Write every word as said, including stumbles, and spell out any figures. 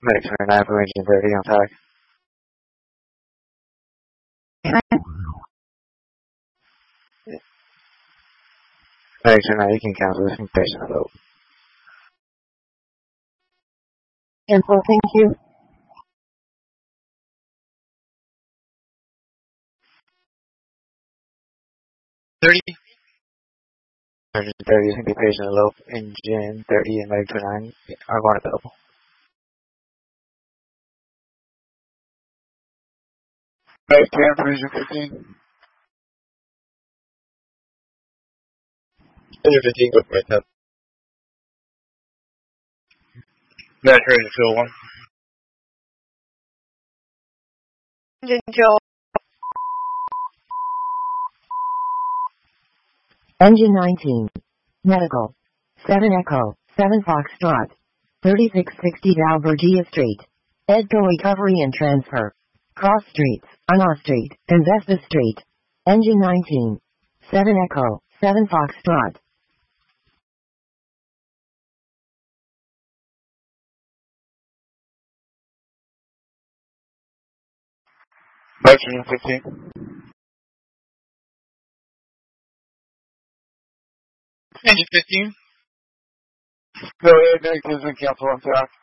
Medic twenty-nine for engine thirty on tag. Medic twenty-nine, you can cancel this patient load. Cancel, thank you. thirty. Engine thirty, you can be patient low. Engine thirty and Medic twenty-nine are going available. Medic ten for engine fifteen. Engine fifteen, go for it, ten. Medic ready to fill one. Engine Joe. Engine nineteen. Medical. seven Echo, seven Foxtrot. thirty-six sixty Valvergia Street. Edco Recovery and Transfer. Cross Streets, Anna Street, and Vesta Street. Engine nineteen. seven Echo, seven Foxtrot. Medic engine fifteen. Engine fifteen. Go ahead, Medic ten, cancel on tag.